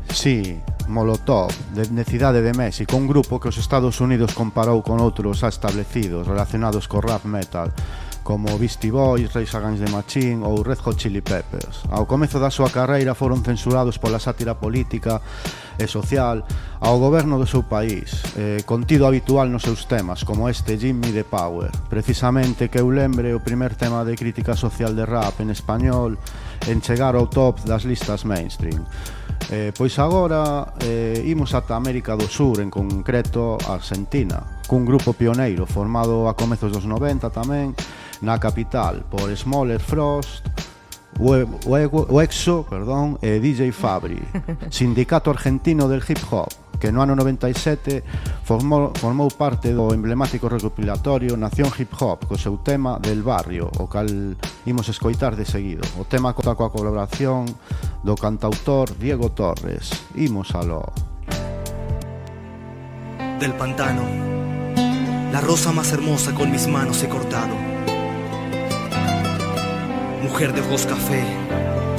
Sí, Molotov, de Cidade de México, un grupo que os Estados Unidos comparou con outros xa establecidos relacionados co rap metal, como Beastie Boys, Rage Against the Machine ou Red Hot Chili Peppers. Ao comezo da súa carreira foron censurados pola sátira política e social ao goberno do seu país, contido habitual nos seus temas, como este Give Me the Power. Precisamente, que eu lembre, o primer tema de crítica social de rap en español en chegar ao top das listas mainstream. Pois agora imos ata América do Sur, en concreto Argentina, cun grupo pioneiro formado a comezos dos 90 tamén, na capital, por Smoller Frost, Exo, e DJ Fabri, sindicato argentino del hip hop, que no ano 97 formou parte do emblemático recopilatorio Nación Hip Hop, co seu tema Del Barrio, o cal imos escoitar de seguido. O tema conta coa colaboración do cantautor Diego Torres. Imos aló. Del pantano, la rosa más hermosa con mis manos he cortado. Mujer de ojos café,